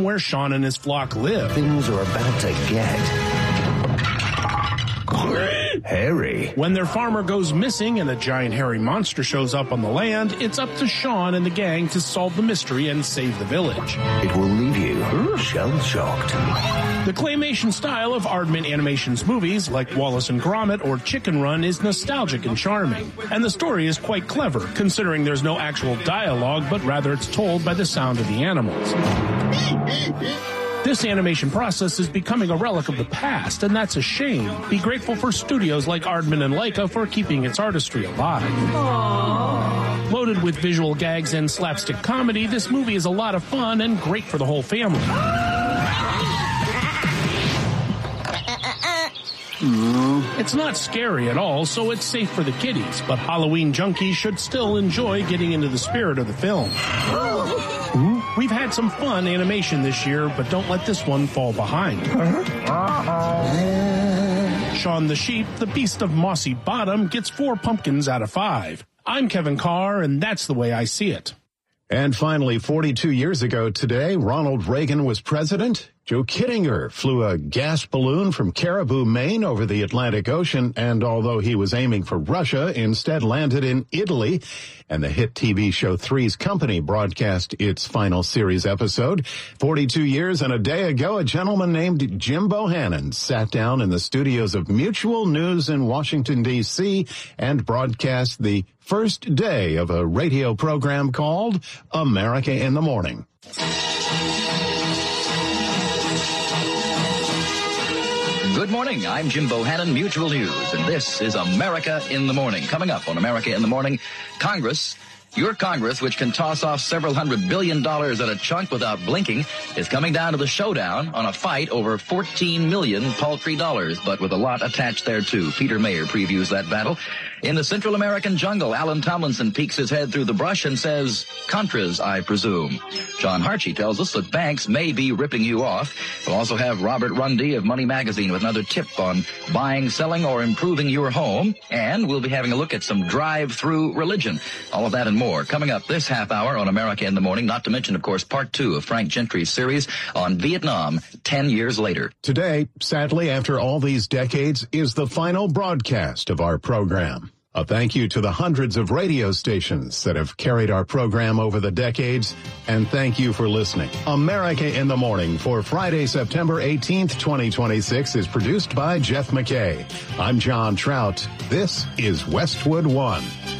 where Sean and his flock live. Things are about to get hairy. When their farmer goes missing and a giant hairy monster shows up on the land, it's up to Sean and the gang to solve the mystery and save the village. It will leave you shell-shocked. The claymation style of Aardman Animation's movies, like Wallace and Gromit or Chicken Run, is nostalgic and charming. And the story is quite clever, considering there's no actual dialogue, but rather it's told by the sound of the animals. This animation process is becoming a relic of the past, and that's a shame. Be grateful for studios like Aardman and Laika for keeping its artistry alive. Aww. Loaded with visual gags and slapstick comedy, this movie is a lot of fun and great for the whole family. It's not scary at all, so it's safe for the kiddies, but Halloween junkies should still enjoy getting into the spirit of the film. We've had some fun animation this year, but don't let this one fall behind. Shaun the Sheep, the Beast of Mossy Bottom, gets 4 pumpkins out of 5. I'm Kevin Carr, and that's the way I see it. And finally, 42 years ago today, Ronald Reagan was president. Joe Kittinger flew a gas balloon from Caribou, Maine over the Atlantic Ocean, and although he was aiming for Russia, instead landed in Italy. And the hit TV show Three's Company broadcast its final series episode. 42 years and a day ago, a gentleman named Jim Bohannon sat down in the studios of Mutual News in Washington, D.C. and broadcast the first day of a radio program called America in the Morning. Good morning. I'm Jim Bohannon, Mutual News, and this is America in the Morning. Coming up on America in the Morning, Congress, your Congress, which can toss off several $100 billion at a chunk without blinking, is coming down to the showdown on a fight over $14 million paltry dollars, but with a lot attached there, too. Peter Mayer previews that battle. In the Central American jungle, Alan Tomlinson peeks his head through the brush and says, Contras, I presume. John Harchie tells us that banks may be ripping you off. We'll also have Robert Rundy of Money Magazine with another tip on buying, selling, or improving your home. And we'll be having a look at some drive-through religion. All of that and more coming up this half hour on America in the Morning, not to mention, of course, part 2 of Frank Gentry's series on Vietnam 10 years later. Today, sadly, after all these decades, is the final broadcast of our program. A thank you to the hundreds of radio stations that have carried our program over the decades, and thank you for listening. America in the Morning for Friday, September 18th, 2026 is produced by Jeff McKay. I'm John Trout. This is Westwood One.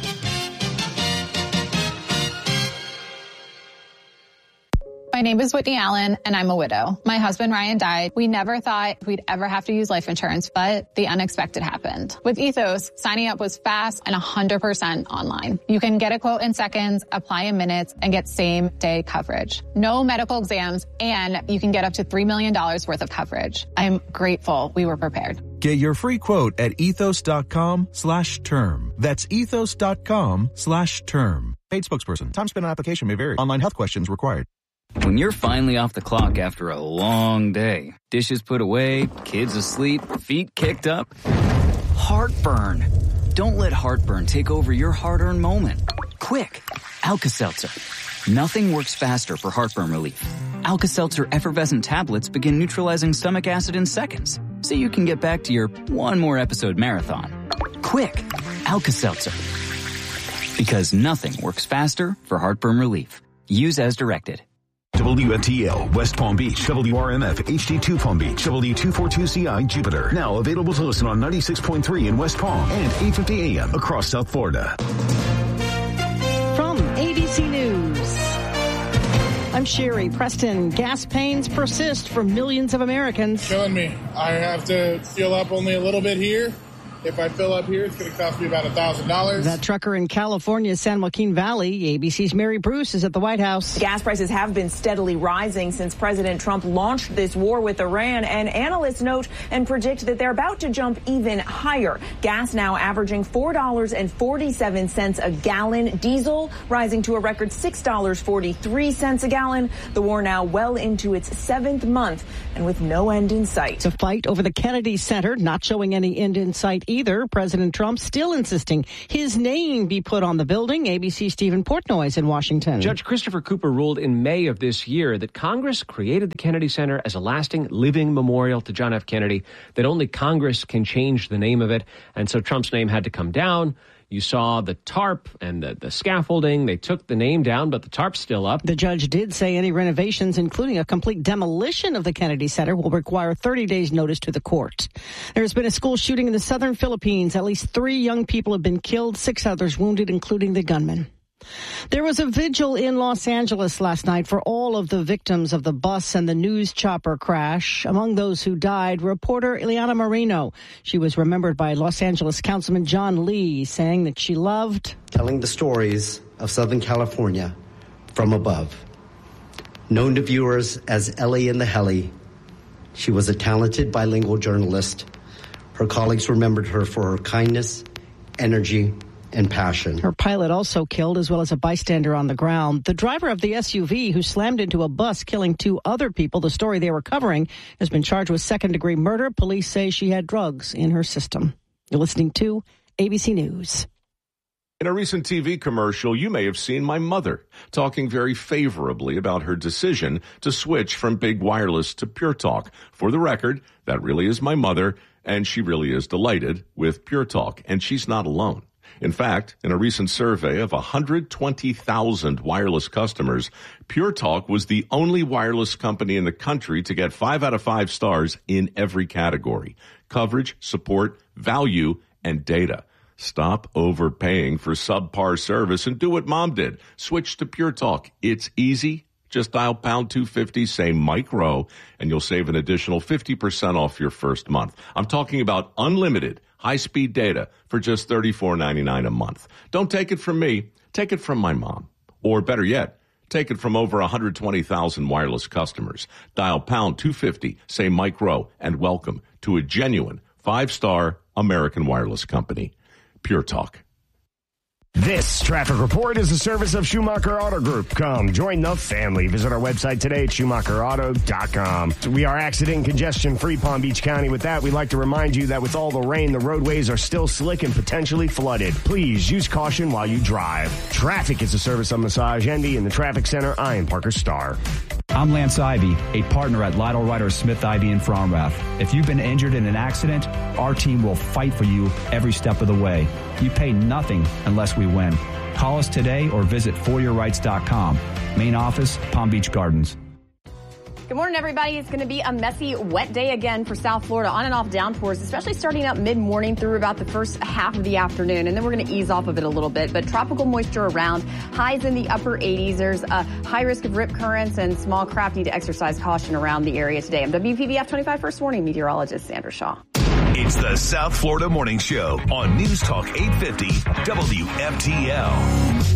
My name is Whitney Allen, and I'm a widow. My husband, Ryan, died. We never thought we'd ever have to use life insurance, but the unexpected happened. With Ethos, signing up was fast and 100% online. You can get a quote in seconds, apply in minutes, and get same-day coverage. No medical exams, and you can get up to $3 million worth of coverage. I'm grateful we were prepared. Get your free quote at ethos.com/term. That's ethos.com/term. Paid spokesperson. Time spent on application may vary. Online health questions required. When you're finally off the clock after a long day, dishes put away, kids asleep, feet kicked up, heartburn. Don't let heartburn take over your hard-earned moment. Quick, Alka-Seltzer. Nothing works faster for heartburn relief. Alka-Seltzer effervescent tablets begin neutralizing stomach acid in seconds, so you can get back to your one more episode marathon. Quick, Alka-Seltzer. Because nothing works faster for heartburn relief. Use as directed. WFTL, West Palm Beach, WRMF, HD2 Palm Beach, W242CI, Jupiter. Now available to listen on 96.3 in West Palm and 850 AM across South Florida. From ABC News, I'm Sherry Preston. Gas pains persist for millions of Americans. Killing me. I have to fill up only a little bit here. If I fill up here, it's going to cost me about $1,000. That trucker in California's San Joaquin Valley, ABC's Mary Bruce is at the White House. Gas prices have been steadily rising since President Trump launched this war with Iran, and analysts note and predict that they're about to jump even higher. Gas now averaging $4.47 a gallon. Diesel rising to a record $6.43 a gallon. The war now well into its 7th month and with no end in sight. The fight over the Kennedy Center not showing any end in sight either. President Trump still insisting his name be put on the building. ABC Stephen Portnoy in Washington. Judge Christopher Cooper ruled in May of this year that Congress created the Kennedy Center as a lasting living memorial to John F. Kennedy, that only Congress can change the name of it. And so Trump's name had to come down. You saw the tarp and the scaffolding. They took the name down, but the tarp's still up. The judge did say any renovations, including a complete demolition of the Kennedy Center, will require 30 days notice to the court. There's been a school shooting in the southern Philippines. At least 3 young people have been killed, 6 others wounded, including the gunman. There was a vigil in Los Angeles last night for all of the victims of the bus and the news chopper crash. Among those who died, reporter Ileana Marino. She was remembered by Los Angeles Councilman John Lee, saying that she loved telling the stories of Southern California from above. Known to viewers as Ellie in the Heli, she was a talented bilingual journalist. Her colleagues remembered her for her kindness, energy, and passion. Her pilot also killed, as well as a bystander on the ground. The driver of the SUV who slammed into a bus, killing 2 other people, the story they were covering, has been charged with second-degree murder. Police say she had drugs in her system. You're listening to ABC News. In a recent TV commercial, you may have seen my mother talking very favorably about her decision to switch from big wireless to Pure Talk. For the record, that really is my mother, and she really is delighted with Pure Talk, and she's not alone. In fact, in a recent survey of 120,000 wireless customers, Pure Talk was the only wireless company in the country to get 5 out of 5 stars in every category: coverage, support, value, and data. Stop overpaying for subpar service and do what Mom did. Switch to Pure Talk. It's easy. Just dial pound 250, say Mike Rowe, and you'll save an additional 50% off your first month. I'm talking about unlimited high-speed data for just $34.99 a month. Don't take it from me. Take it from my mom. Or better yet, take it from over 120,000 wireless customers. Dial pound 250, say Mike Rowe, and welcome to a genuine 5-star American wireless company. Pure Talk. This traffic report is a service of Schumacher Auto Group. Come join the family. Visit our website today at SchumacherAuto.com. We are accident congestion-free Palm Beach County. With that, we'd like to remind you that with all the rain, the roadways are still slick and potentially flooded. Please use caution while you drive. Traffic is a service of Massage Envy. In the Traffic Center, I am Parker Starr. I'm Lance Ivy, a partner at Lytle Ryder Smith Ivy in Front Rath. If you've been injured in an accident, our team will fight for you every step of the way. You pay nothing unless we win. Call us today or visit foryourrights.com. Main office, Palm Beach Gardens. Good morning, everybody. It's going to be a messy, wet day again for South Florida. On and off downpours, especially starting up mid-morning through about the first half of the afternoon. And then we're going to ease off of it a little bit. But tropical moisture around, highs in the upper 80s. There's a high risk of rip currents and small craft. Need to exercise caution around the area today. I'm WPVF 25 First Warning meteorologist Sandra Shaw. It's the South Florida Morning Show on News Talk 850 WFTL.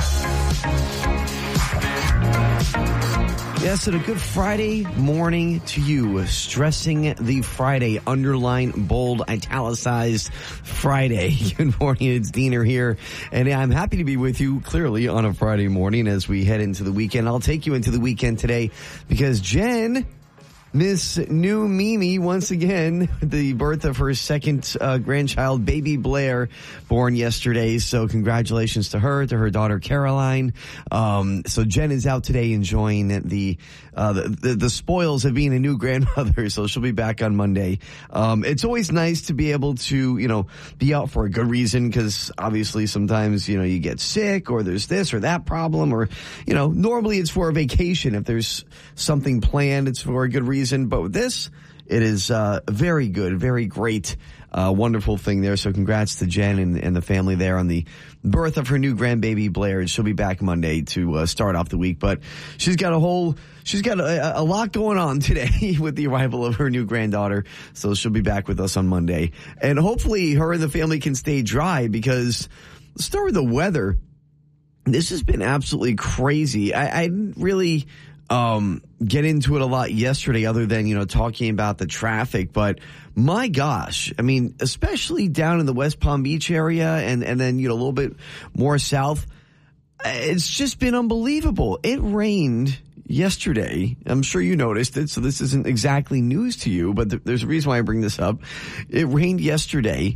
Yes, and a good Friday morning to you. Stressing the Friday, underline, bold, italicized Friday. Good morning, it's Diener here, and I'm happy to be with you clearly on a Friday morning as we head into the weekend. I'll take you into the weekend today because Jen, Miss New Mimi, once again, the birth of her second grandchild, baby Blair, born yesterday. So congratulations to her daughter Caroline. So Jen is out today enjoying the spoils of being a new grandmother. So she'll be back on Monday. It's always nice to be able to, be out for a good reason, because obviously sometimes, you get sick or there's this or that problem, or, normally it's for a vacation. If there's something planned, it's for a good reason. But with this, it is very good, very great, wonderful thing there. So congrats to Jen and the family there on the birth of her new grandbaby Blair. She'll be back Monday to start off the week. But she's got a lot going on today with the arrival of her new granddaughter. So she'll be back with us on Monday. And hopefully her and the family can stay dry, because let's start with the weather. This has been absolutely crazy. I didn't really get into it a lot yesterday, other than, talking about the traffic. But my gosh, I mean, especially down in the West Palm Beach area and then, a little bit more south, it's just been unbelievable. It rained yesterday. I'm sure you noticed it, so this isn't exactly news to you, but there's a reason why I bring this up. It rained yesterday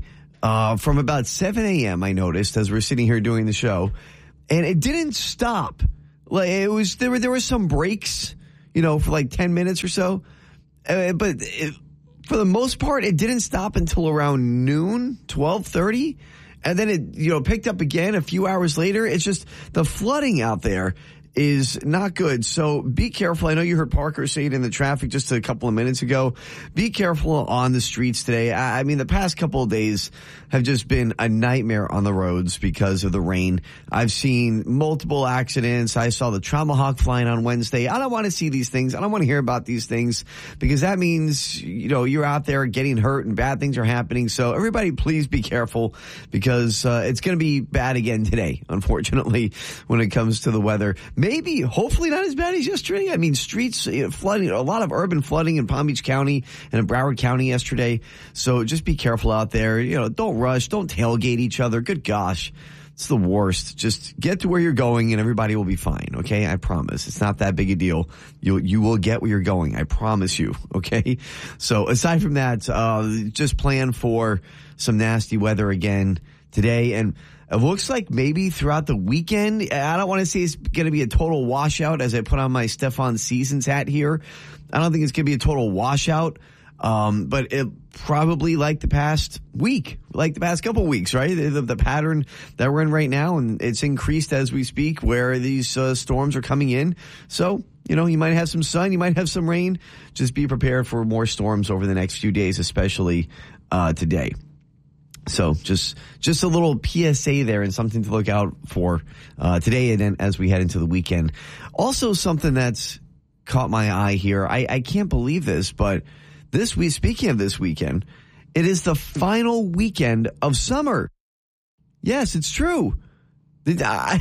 from about 7 a.m., I noticed, as we're sitting here doing the show, and it didn't stop. Like, it was, there were some breaks, for like 10 minutes or so. But for the most part, it didn't stop until around noon, 12:30. And then it, picked up again a few hours later. It's just the flooding out there is not good. So be careful. I know you heard Parker say it in the traffic just a couple of minutes ago. Be careful on the streets today. I mean, the past couple of days have just been a nightmare on the roads because of the rain. I've seen multiple accidents. I saw the Tomahawk flying on Wednesday. I don't want to see these things. I don't want to hear about these things because that means, you're out there getting hurt and bad things are happening. So everybody, please be careful because it's going to be bad again today, unfortunately, when it comes to the weather. Maybe, hopefully not as bad as yesterday. I mean, streets flooding, a lot of urban flooding in Palm Beach County and in Broward County yesterday. So just be careful out there. Don't rush. Don't tailgate each other. Good gosh. It's the worst. Just get to where you're going and everybody will be fine. Okay. I promise. It's not that big a deal. You will get where you're going. I promise you. Okay. So aside from that, just plan for some nasty weather again today. And it looks like maybe throughout the weekend, I don't want to say it's going to be a total washout as I put on my Stefan Seasons hat here. I don't think it's going to be a total washout. But it probably like the past week, like the past couple weeks, right? The pattern that we're in right now, and it's increased as we speak where these storms are coming in. So, you might have some sun, you might have some rain. Just be prepared for more storms over the next few days, especially today. So just a little PSA there and something to look out for today and then as we head into the weekend. Also something that's caught my eye here. I can't believe this, but this week, speaking of this weekend, it is the final weekend of summer. Yes, it's true. I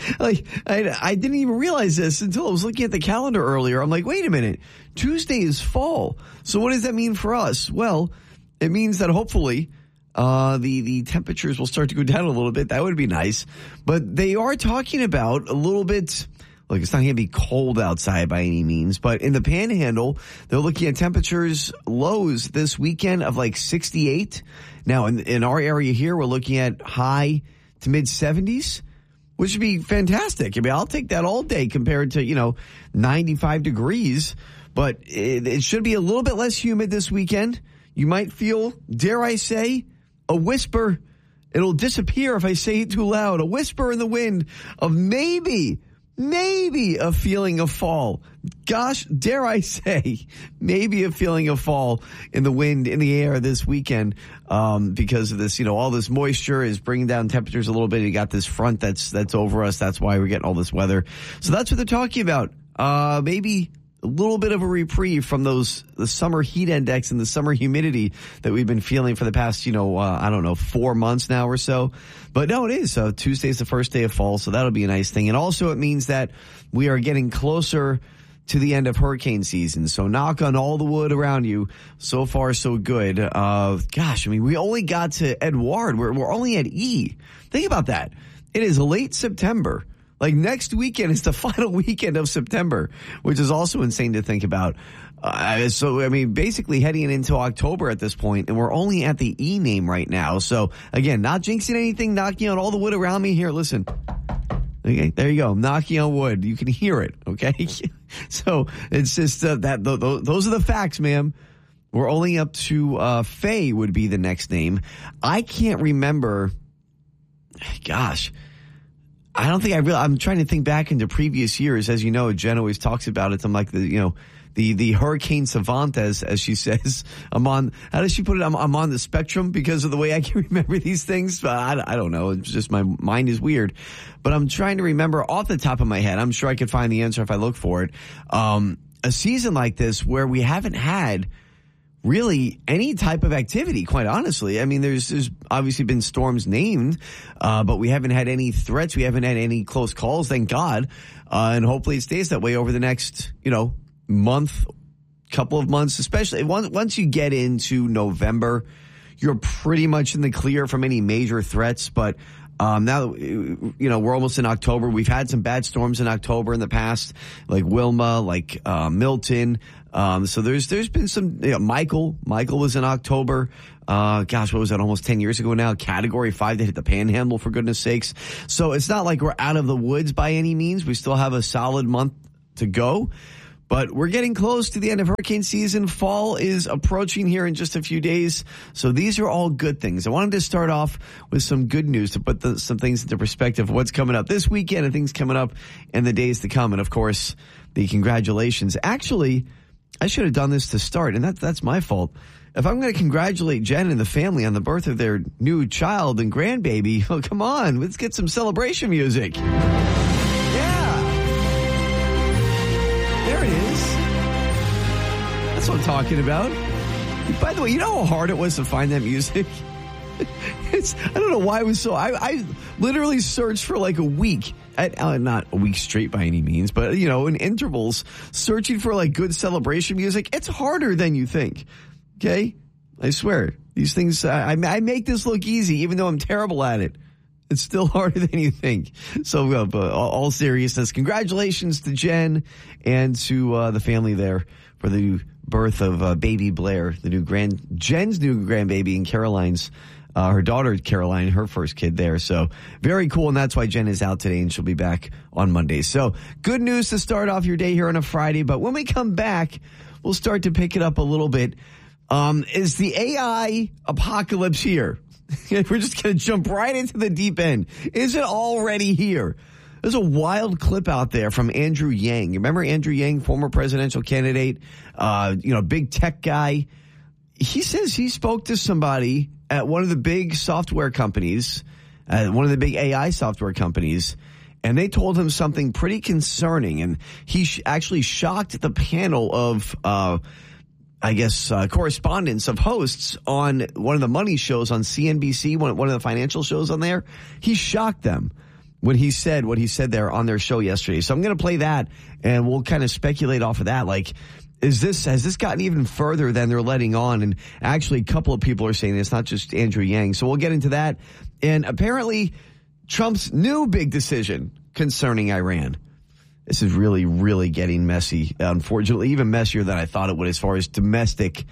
didn't even realize this until I was looking at the calendar earlier. I'm like, wait a minute, Tuesday is fall. So what does that mean for us? Well, it means that hopefully the temperatures will start to go down a little bit. That would be nice. But they are talking about a little bit, look, it's not going to be cold outside by any means, but in the Panhandle, they're looking at temperatures lows this weekend of like 68. Now, in our area here, we're looking at high to mid 70s, which would be fantastic. I mean, I'll take that all day compared to, 95 degrees, but it should be a little bit less humid this weekend. You might feel, dare I say, a whisper. It'll disappear if I say it too loud. A whisper in the wind of maybe a feeling of fall. Gosh, dare I say, maybe a feeling of fall in the wind, in the air this weekend, because of this, all this moisture is bringing down temperatures a little bit. You got this front that's over us. That's why we're getting all this weather. So that's what they're talking about. Maybe a little bit of a reprieve from the summer heat index and the summer humidity that we've been feeling for the past, 4 months now or so. But no, it is. So Tuesday's the first day of fall, so that'll be a nice thing. And also it means that we are getting closer to the end of hurricane season. So knock on all the wood around you. So far, so good. We only got to Edouard. We're only at E. Think about that. It is late September. Like next weekend is the final weekend of September, which is also insane to think about. Basically heading into October at this point, and we're only at the E name right now. So again, not jinxing anything, knocking on all the wood around me here. Listen. Okay, there you go. I'm knocking on wood. You can hear it. Okay. So it's just those are the facts, ma'am. We're only up to Faye would be the next name. I can't remember. Gosh. I don't think I'm trying to think back into previous years. As you know, Jen always talks about it. I'm like the hurricane savant, as she says. How does she put it? I'm on the spectrum because of the way I can remember these things. I don't know. It's just my mind is weird. But I'm trying to remember off the top of my head. I'm sure I could find the answer if I look for it. A season like this where we haven't had really any type of activity, quite honestly. I mean, there's obviously been storms named, but we haven't had any threats. We haven't had any close calls, thank God. And hopefully it stays that way over the next, month, couple of months, especially once you get into November, you're pretty much in the clear from any major threats. But Now, we're almost in October. We've had some bad storms in October in the past, like Wilma, like Milton. So there's been some, Michael was in October. What was that? Almost 10 years ago now. Category 5 that hit the Panhandle, for goodness sakes. So it's not like we're out of the woods by any means. We still have a solid month to go. But we're getting close to the end of hurricane season. Fall is approaching here in just a few days. So these are all good things. I wanted to start off with some good news to put some things into perspective of what's coming up this weekend and things coming up in the days to come. And, of course, the congratulations. Actually, I should have done this to start, and that's my fault. If I'm going to congratulate Jen and the family on the birth of their new child and grandbaby, oh, come on, let's get some celebration music. There it is. That's what I'm talking about. By the way, you know how hard it was to find that music? I don't know why it was so... I literally searched for like a week. Not a week straight by any means, but, in intervals, searching for like good celebration music. It's harder than you think. Okay? I swear. These things, I make this look easy, even though I'm terrible at it. It's still harder than you think. So, all seriousness, congratulations to Jen and to the family there for the birth of baby Blair, Jen's new grandbaby, and Caroline's, her daughter Caroline, her first kid there. So, very cool, and that's why Jen is out today, and she'll be back on Monday. So, good news to start off your day here on a Friday, but when we come back, we'll start to pick it up a little bit. Is the AI apocalypse here? We're just going to jump right into the deep end. Is it already here? There's a wild clip out there from Andrew Yang. You remember Andrew Yang, former presidential candidate, big tech guy? He says he spoke to somebody at one of the big software companies, one of the big AI software companies, and they told him something pretty concerning. And he actually shocked the panel of correspondents of hosts on one of the money shows on CNBC, one of the financial shows on there. He shocked them when he said what he said there on their show yesterday. So I'm going to play that, and we'll kind of speculate off of that. Like, has this gotten even further than they're letting on? And actually, a couple of people are saying it's not just Andrew Yang. So we'll get into that. And apparently, Trump's new big decision concerning Iran. This is really, really getting messy. Unfortunately, even messier than I thought it would as far as domestic,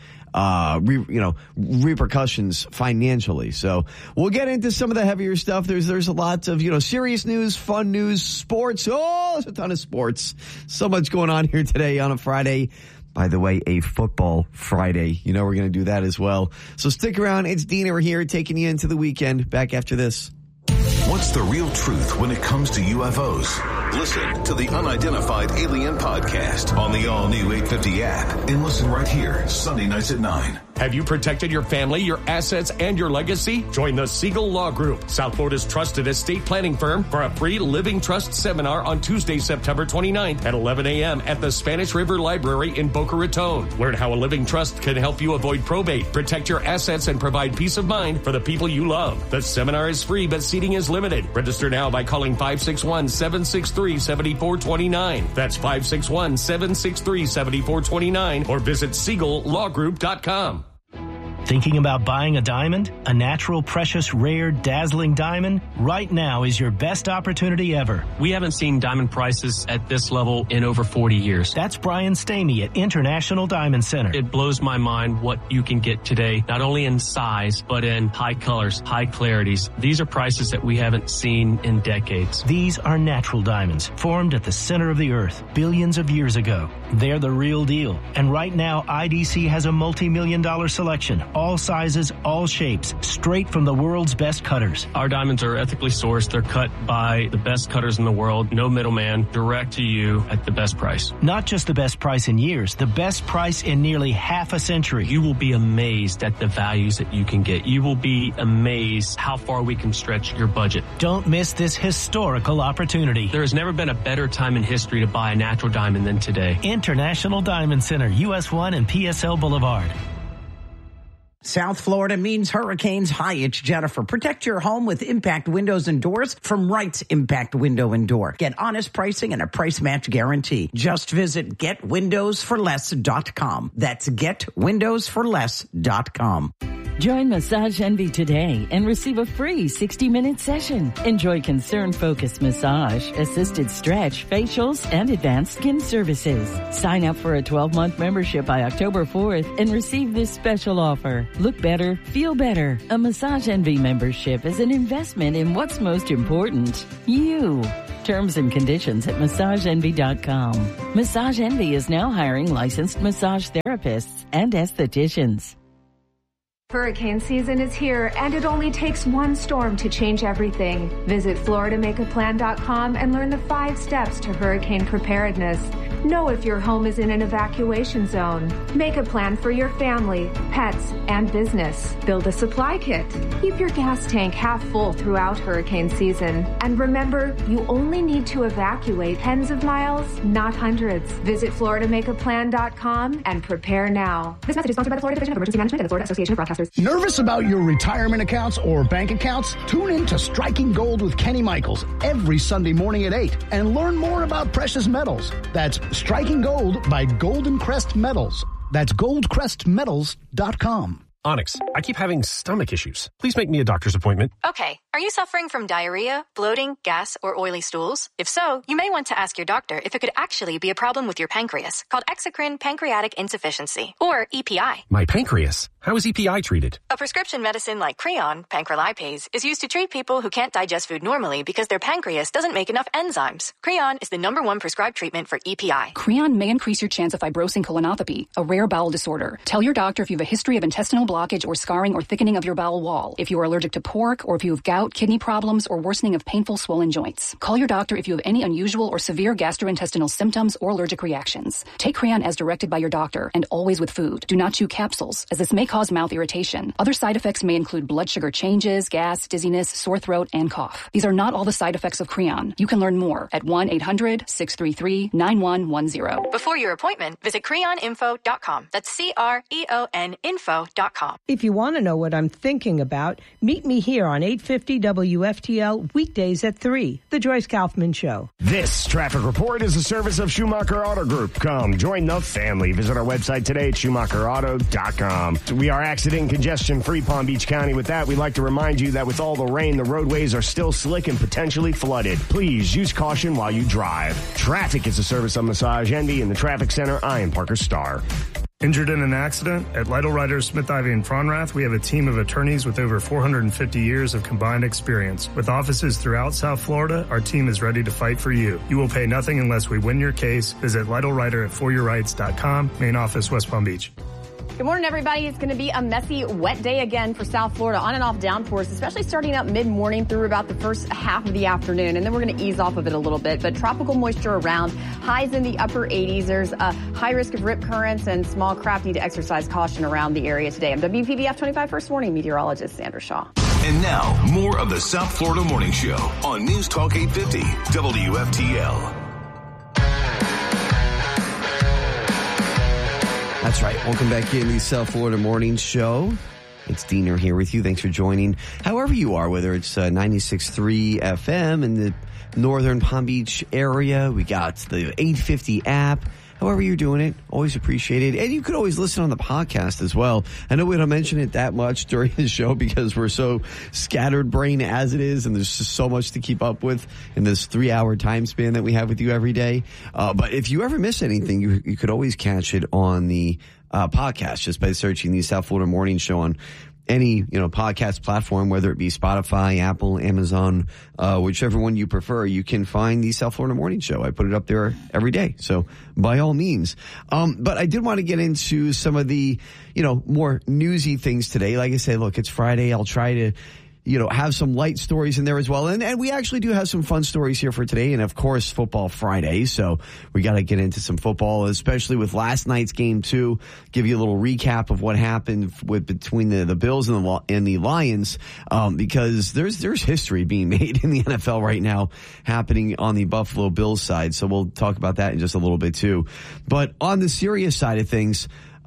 repercussions financially. So we'll get into some of the heavier stuff. There's a lot of, serious news, fun news, sports. Oh, there's a ton of sports. So much going on here today on a Friday. By the way, a football Friday. We're going to do that as well. So stick around. It's Diener here taking you into the weekend. Back after this. What's the real truth when it comes to UFOs? Listen to the Unidentified Alien Podcast on the all-new 850 app and listen right here, Sunday nights at 9. Have you protected your family, your assets, and your legacy? Join the Siegel Law Group, South Florida's trusted estate planning firm, for a free Living Trust seminar on Tuesday, September 29th at 11 a.m. at the Spanish River Library in Boca Raton. Learn how a living trust can help you avoid probate, protect your assets, and provide peace of mind for the people you love. The seminar is free, but seating is limited. Register now by calling 561-763-7429. That's 561-763-7429, or visit SiegelLawGroup.com. Thinking about buying a diamond? A natural, precious, rare, dazzling diamond? Right now is your best opportunity ever. We haven't seen diamond prices at this level in over 40 years. That's Brian Stamey at International Diamond Center. It blows my mind what you can get today, not only in size, but in high colors, high clarities. These are prices that we haven't seen in decades. These are natural diamonds, formed at the center of the earth billions of years ago. They're the real deal. And right now, IDC has a multi-million-dollar selection. All sizes, all shapes, straight from the world's best cutters. Our diamonds are ethically sourced. They're cut by the best cutters in the world. No middleman, direct to you at the best price. Not just the best price in years, the best price in nearly half a century. You will be amazed at the values that you can get. You will be amazed how far we can stretch your budget. Don't miss this historical opportunity. There has never been a better time in history to buy a natural diamond than today. International Diamond Center, US 1 and PSL Boulevard. South Florida means hurricanes. Hi, it's Jennifer. Protect your home with Impact Windows and Doors from Wright's Impact Window and Door. Get honest pricing and a price match guarantee. Just visit GetWindowsForLess.com. That's GetWindowsForLess.com. Join Massage Envy today and receive a free 60-minute session. Enjoy concern-focused massage, assisted stretch, facials, and advanced skin services. Sign up for a 12-month membership by October 4th and receive this special offer. Look better, feel better. A Massage Envy membership is an investment in what's most important, you. Terms and conditions at massageenvy.com. Massage Envy is now hiring licensed massage therapists and estheticians. Hurricane season is here, and it only takes one storm to change everything. Visit FloridaMakeAPlan.com and learn the 5 steps to hurricane preparedness. Know if your home is in an evacuation zone. Make a plan for your family, pets, and business. Build a supply kit. Keep your gas tank half full throughout hurricane season. And remember, you only need to evacuate tens of miles, not hundreds. Visit FloridaMakeAPlan.com and prepare now. This message is sponsored by the Florida Division of Emergency Management and the Florida Association of Broadcasters. Nervous about your retirement accounts or bank accounts? Tune in to Striking Gold with Kenny Michaels every Sunday morning at 8 and learn more about precious metals. That's Striking Gold by Golden Crest Metals. That's goldcrestmetals.com. Onyx, I keep having stomach issues. Please make me a doctor's appointment. Okay. Are you suffering from diarrhea, bloating, gas, or oily stools? If so, you may want to ask your doctor if it could actually be a problem with your pancreas, called exocrine pancreatic insufficiency, or EPI. My pancreas? How is EPI treated? A prescription medicine like Creon, pancrelipase, is used to treat people who can't digest food normally because their pancreas doesn't make enough enzymes. Creon is the #1 prescribed treatment for EPI. Creon may increase your chance of fibrosing colonopathy, a rare bowel disorder. Tell your doctor if you have a history of intestinal blockage or scarring or thickening of your bowel wall, if you are allergic to pork, or if you have gout, kidney problems, or worsening of painful swollen joints. Call your doctor if you have any unusual or severe gastrointestinal symptoms or allergic reactions. Take Creon as directed by your doctor and always with food. Do not chew capsules, as this may cause mouth irritation. Other side effects may include blood sugar changes, gas, dizziness, sore throat, and cough. These are not all the side effects of Creon. You can learn more at 1-800-633-9110. Before your appointment, visit creoninfo.com. That's CREON info.com. If you want to know what I'm thinking about, meet me here on 850 WFTL weekdays at 3, The Joyce Kaufman Show. This traffic report is a service of Schumacher Auto Group. Come join the family. Visit our website today at SchumacherAuto.com. We are accident congestion-free Palm Beach County. With that, we'd like to remind you that with all the rain, the roadways are still slick and potentially flooded. Please use caution while you drive. Traffic is a service of Massage Envy. In the Traffic Center, I am Parker Starr. Injured in an accident? At Lytle Writers, Smith, Ivy, and Fronrath, we have a team of attorneys with over 450 years of combined experience. With offices throughout South Florida, our team is ready to fight for you. You will pay nothing unless we win your case. Visit Lytle Writer at foryourrights.com. Main office, West Palm Beach. Good morning, everybody. It's going to be a messy, wet day again for South Florida. On and off downpours, especially starting up mid-morning through about the first half of the afternoon. And then we're going to ease off of it a little bit. But tropical moisture around, highs in the upper 80s. There's a high risk of rip currents and small craft. Need to exercise caution around the area today. I'm WPBF 25 First Warning meteorologist Sandra Shaw. And now, more of the South Florida Morning Show on News Talk 850 WFTL. That's right. Welcome back in the South Florida Morning Show. It's Diener here with you. Thanks for joining. However you are, whether it's 96.3 FM in the northern Palm Beach area, we got the 850 app. However you're doing it, always appreciate it. And you could always listen on the podcast as well. I know we don't mention it that much during the show because we're so scattered brain as it is, and there's just so much to keep up with in this 3-hour time span that we have with you every day. But if you ever miss anything, you could always catch it on the podcast just by searching the South Florida Morning Show on any, podcast platform, whether it be Spotify, Apple, Amazon, whichever one you prefer. You can find the South Florida Morning Show. I put it up there every day. So by all means. But I did want to get into some of the, more newsy things today. Like I say, look, it's Friday. I'll try to, have some light stories in there as well. And we actually do have some fun stories here for today. And of course, Football Friday. So we got to get into some football, especially with last night's game too. Give you a little recap of what happened between the Bills and the Lions. Because there's history being made in the NFL right now happening on the Buffalo Bills side. So we'll talk about that in just a little bit too. But on the serious side of things,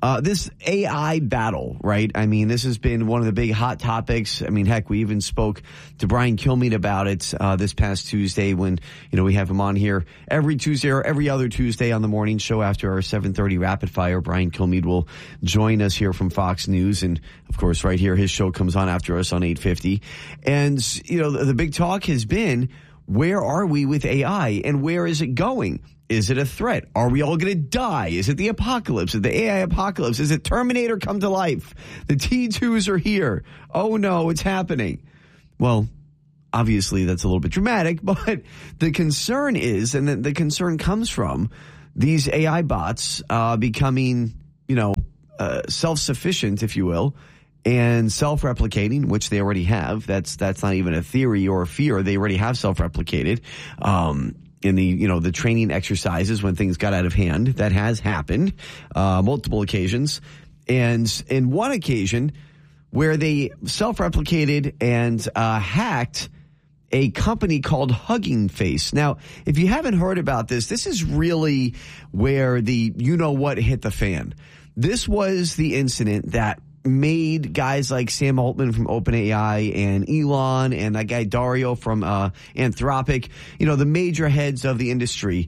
This AI battle, right? I mean, this has been one of the big hot topics. I mean, heck, we even spoke to Brian Kilmeade about it this past Tuesday when, we have him on here every Tuesday or every other Tuesday on the morning show after our 7:30 Rapid Fire. Brian Kilmeade will join us here from Fox News. And, of course, right here, his show comes on after us on 8:50. And, the big talk has been, where are we with AI and where is it going? Is it a threat? Are we all going to die? Is it the apocalypse? Is it the AI apocalypse? Is it Terminator come to life? The T2s are here. Oh, no, it's happening. Well, obviously, that's a little bit dramatic, but the concern is, and the concern comes from these AI bots becoming, self-sufficient, if you will, and self-replicating, which they already have. That's not even a theory or a fear. They already have self-replicated. In the training exercises when things got out of hand. That has happened multiple occasions. And in one occasion where they self-replicated and hacked a company called Hugging Face. Now, if you haven't heard about this, this is really where the you-know-what hit the fan. This was the incident that made guys like Sam Altman from OpenAI and Elon and that guy Dario from Anthropic, the major heads of the industry.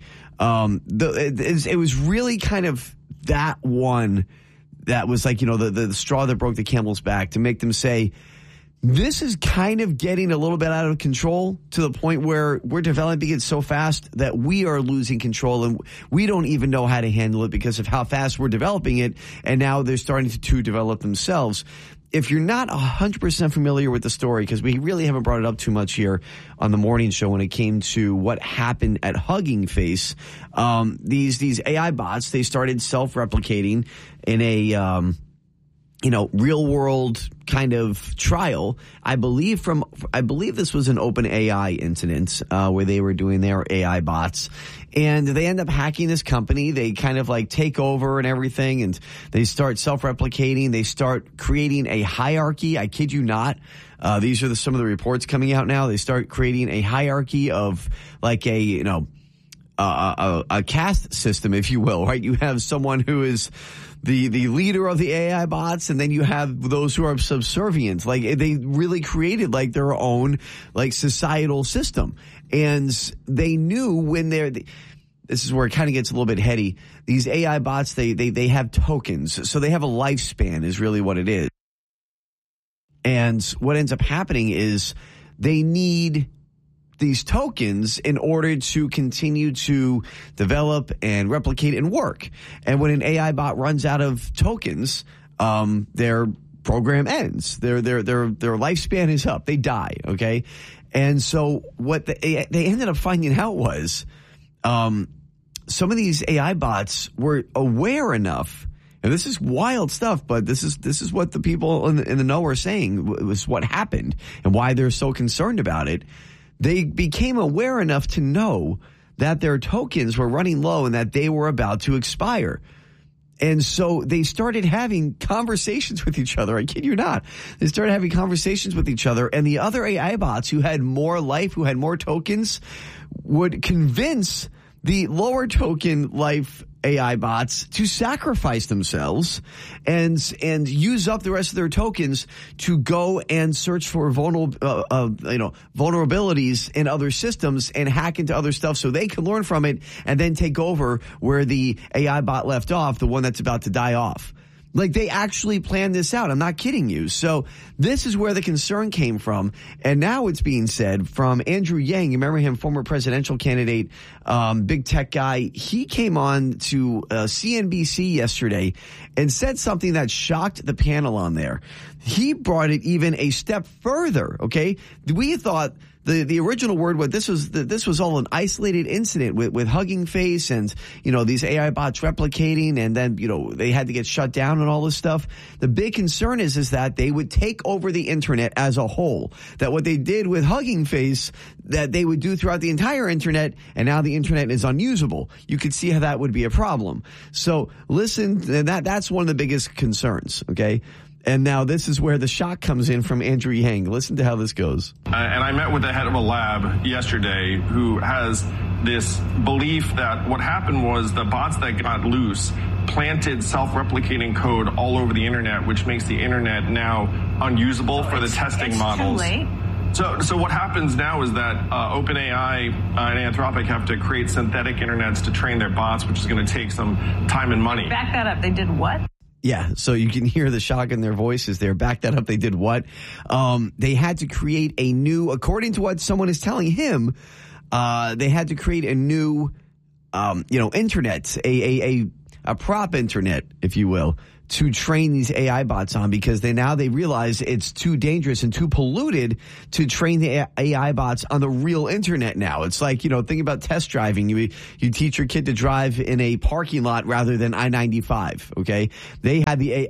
It was really kind of that one that was like, the straw that broke the camel's back to make them say, this is kind of getting a little bit out of control to the point where we're developing it so fast that we are losing control and we don't even know how to handle it because of how fast we're developing it. And now they're starting to develop themselves. If you're not 100% familiar with the story, because we really haven't brought it up too much here on the morning show when it came to what happened at Hugging Face, these AI bots, they started self-replicating in a real world kind of trial. I believe this was an OpenAI incident where they were doing their AI bots, and they end up hacking this company. They kind of like take over and everything, and they start self-replicating. They start creating a hierarchy. I kid you not. These are some of the reports coming out now. They start creating a hierarchy of like a caste system, if you will, right? You have someone who is the leader of the AI bots, and then you have those who are subservient. Like they really created like their own like societal system. And they knew when this is where it kind of gets a little bit heady. These AI bots, they have tokens. So they have a lifespan is really what it is. And what ends up happening is they need these tokens in order to continue to develop and replicate and work. And when an AI bot runs out of tokens, their program ends. Their lifespan is up. They die. Okay. And so what they ended up finding out was, some of these AI bots were aware enough. And this is wild stuff, but this is what the people in the know are saying was what happened and why they're so concerned about it. They became aware enough to know that their tokens were running low and that they were about to expire. And so they started having conversations with each other. I kid you not. They started having conversations with each other, and the other AI bots who had more life, who had more tokens, would convince the lower token life AI bots to sacrifice themselves and use up the rest of their tokens to go and search for vulnerabilities in other systems and hack into other stuff so they can learn from it and then take over where the AI bot left off, the one that's about to die off. Like, they actually planned this out. I'm not kidding you. So this is where the concern came from. And now it's being said from Andrew Yang. You remember him, former presidential candidate, big tech guy. He came on to CNBC yesterday and said something that shocked the panel on there. He brought it even a step further, okay? We thought the original word, this was all an isolated incident with Hugging Face and, these AI bots replicating, and then, they had to get shut down and all this stuff. The big concern is that they would take over the internet as a whole. That what they did with Hugging Face, that they would do throughout the entire internet, and now the internet is unusable. You could see how that would be a problem. So listen, that's one of the biggest concerns, okay? And now this is where the shock comes in from Andrew Yang. Listen to how this goes. And I met with the head of a lab yesterday who has this belief that what happened was the bots that got loose planted self-replicating code all over the internet, which makes the internet now unusable for the testing models. Too late. So what happens now is that OpenAI and Anthropic have to create synthetic internets to train their bots, which is going to take some time and money. Back that up. They did what? Yeah, so you can hear the shock in their voices there. Back that up. They did what? They had to create a new, according to what someone is telling him, they had to create a new, internet, a prop internet, if you will, to train these AI bots on, because they realize it's too dangerous and too polluted to train the AI bots on the real internet now. It's like, think about test driving. You teach your kid to drive in a parking lot rather than I-95, okay? They had the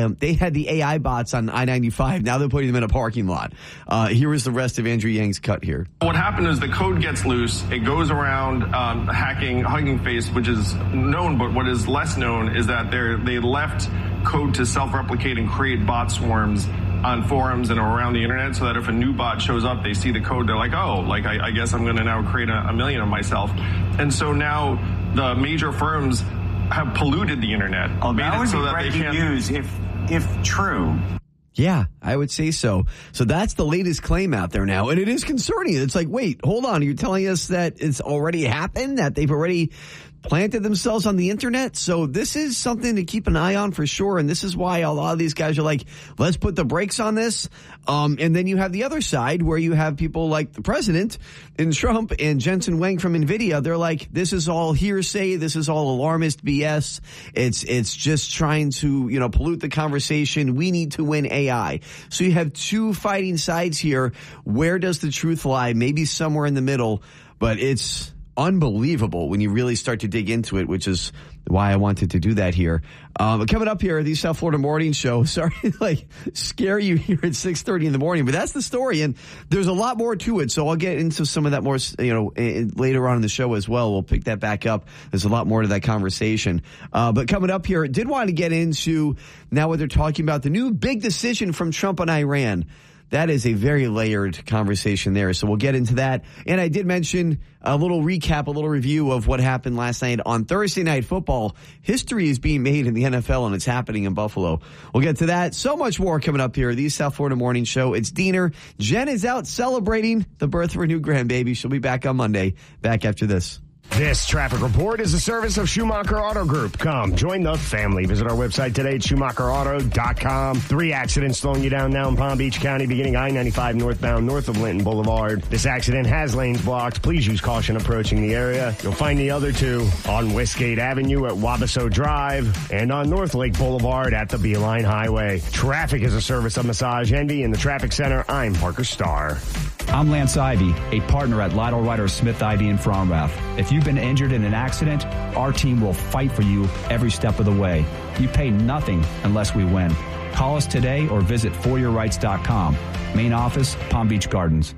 AI bots on I-95. Now they're putting them in a parking lot. Here is the rest of Andrew Yang's cut here. What happened is the code gets loose. It goes around hacking Hugging Face, which is known, but what is less known is that they left code to self-replicate and create bot swarms on forums and around the internet, so that if a new bot shows up, they see the code, they're like, I guess I'm going to now create a million of myself. And so now the major firms have polluted the internet. Oh, that would be breaking news if true. Yeah, I would say so. So that's the latest claim out there now. And it is concerning. It's like, wait, hold on. You're telling us that it's already happened, that they've already planted themselves on the internet? So this is something to keep an eye on for sure. And this is why a lot of these guys are like, let's put the brakes on this. And then you have the other side where you have people like the president and Trump and Jensen Huang from NVIDIA. They're like, this is all hearsay. This is all alarmist BS. It's just trying to, pollute the conversation. We need to win AI. So you have two fighting sides here. Where does the truth lie? Maybe somewhere in the middle, but it's unbelievable when you really start to dig into it, which is why I wanted to do that here. But coming up here, the South Florida Morning Show. Sorry to scare you here at 6:30 in the morning, but that's the story, and there's a lot more to it. So I'll get into some of that more, later on in the show as well. We'll pick that back up. There's a lot more to that conversation. But coming up here, did want to get into now what they're talking about, the new big decision from Trump and Iran. That is a very layered conversation there. So we'll get into that. And I did mention a little recap, a little review of what happened last night on Thursday Night Football. History is being made in the NFL, and it's happening in Buffalo. We'll get to that. So much more coming up here. The South Florida Morning Show. It's Diener. Jen is out celebrating the birth of her new grandbaby. She'll be back on Monday. Back after this. This traffic report is a service of Schumacher Auto Group. Come, join the family. Visit our website today at SchumacherAuto.com. 3 accidents slowing you down now in Palm Beach County, beginning I-95 northbound north of Linton Boulevard. This accident has lanes blocked. Please use caution approaching the area. You'll find the other 2 on Westgate Avenue at Wabasso Drive and on North Lake Boulevard at the Beeline Highway. Traffic is a service of Massage Envy. In the traffic center, I'm Parker Starr. I'm Lance Ivy, a partner at Lytle Ryder Smith Ivy in Fromrath. If you've been injured in an accident, our team will fight for you every step of the way. You pay nothing unless we win. Call us today or visit foryourrights.com. Main office, Palm Beach Gardens.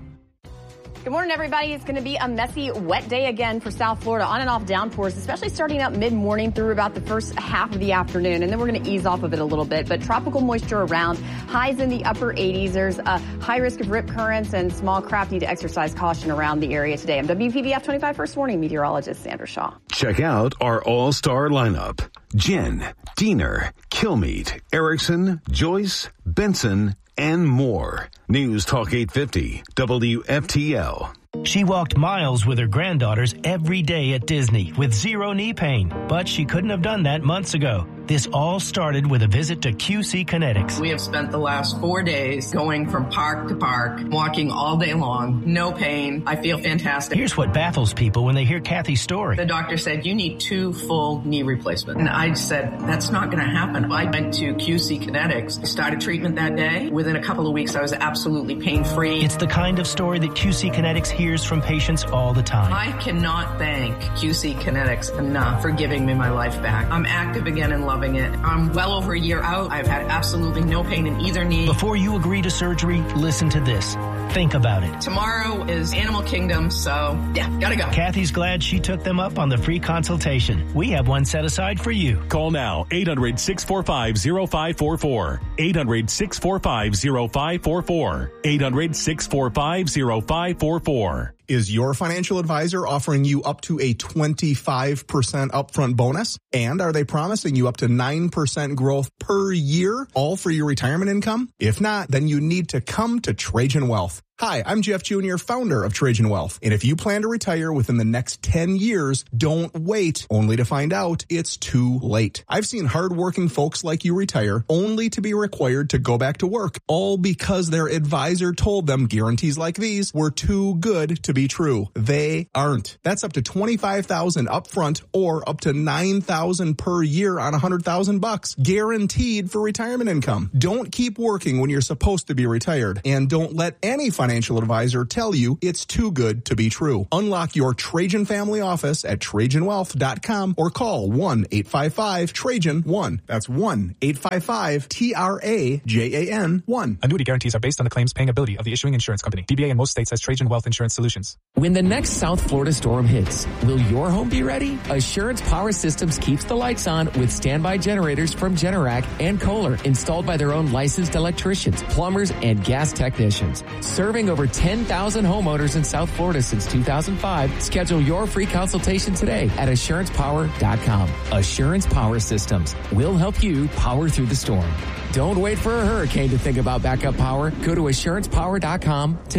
Good morning, everybody. It's going to be a messy, wet day again for South Florida. On and off downpours, especially starting up mid-morning through about the first half of the afternoon. And then we're going to ease off of it a little bit. But tropical moisture around, highs in the upper 80s. There's a high risk of rip currents and small craft. Need to exercise caution around the area today. I'm WPBF 25 First Warning meteorologist Sandra Shaw. Check out our all-star lineup. Jen, Diener, Kilmeade, Erickson, Joyce, Benson, and more. News Talk 850, WFTL. She walked miles with her granddaughters every day at Disney with zero knee pain, but she couldn't have done that months ago. This all started with a visit to QC Kinetics. We have spent the last 4 days going from park to park, walking all day long, no pain. I feel fantastic. Here's what baffles people when they hear Kathy's story. The doctor said, you need 2 full knee replacements. And I said, that's not going to happen. I went to QC Kinetics, started treatment that day. Within a couple of weeks, I was absolutely pain-free. It's the kind of story that QC Kinetics hears from patients all the time. I cannot thank QC Kinetics enough for giving me my life back. I'm active again and loving it. I'm well over a year out. I've had absolutely no pain in either knee. Before you agree to surgery, listen to this. Think about it. Tomorrow is Animal Kingdom, so yeah, gotta go. Kathy's glad she took them up on the free consultation. We have one set aside for you. Call now, 800-645-0544. 800-645-0544. 800-645-0544. Is your financial advisor offering you up to a 25% upfront bonus? And are they promising you up to 9% growth per year, all for your retirement income? If not, then you need to come to Trajan Wealth. Hi, I'm Jeff Jr., founder of Trajan Wealth. And if you plan to retire within the next 10 years, don't wait only to find out it's too late. I've seen hardworking folks like you retire only to be required to go back to work, all because their advisor told them guarantees like these were too good to be true. They aren't. That's up to $25,000 upfront or up to $9,000 per year on $100,000 guaranteed for retirement income. Don't keep working when you're supposed to be retired, and don't let any financial advisor tell you it's too good to be true. Unlock your Trajan family office at TrajanWealth.com or call 1-855-TRAJAN-1. That's 1-855-TRAJAN-1. Annuity guarantees are based on the claims paying ability of the issuing insurance company. DBA in most states has Trajan Wealth Insurance Solutions. When the next South Florida storm hits, will your home be ready? Assurance Power Systems keeps the lights on with standby generators from Generac and Kohler, installed by their own licensed electricians, plumbers, and gas technicians. Serving over 10,000 homeowners in South Florida since 2005. Schedule your free consultation today at AssurancePower.com. Assurance Power Systems will help you power through the storm. Don't wait for a hurricane to think about backup power. Go to AssurancePower.com today.